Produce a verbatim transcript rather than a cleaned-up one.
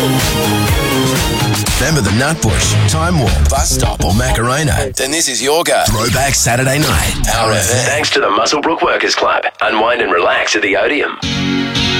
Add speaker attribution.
Speaker 1: Remember the Nutbush, Time Warp, Bus Stop or Macarena? Then this is your go. Throwback Saturday night. Power F M.
Speaker 2: Thanks to the Muswellbrook Workers Club. Unwind and relax at the Odeum.